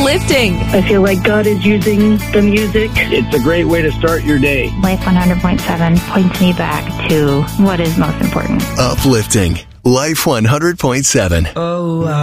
uplifting. I feel like God is using the music. It's a great way to start your day. Life 100.7 points me back to what is most important. Uplifting. Life 100.7. Oh,